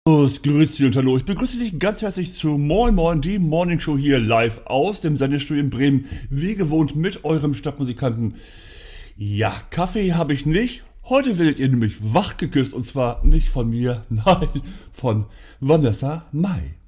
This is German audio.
Grüß dich und hallo. Ich begrüße dich ganz herzlich zu Moin Moin, die Morning Show hier live aus dem Sendestudio in Bremen. Wie gewohnt mit eurem Stadtmusikanten. Ja, Kaffee habe ich nicht. Heute werdet ihr nämlich wach geküsst und zwar nicht von mir, nein, von Vanessa Mai.